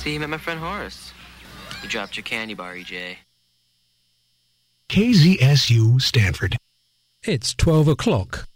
See, you met my friend Horace. You dropped your candy bar, EJ. KZSU Stanford. It's 12 o'clock.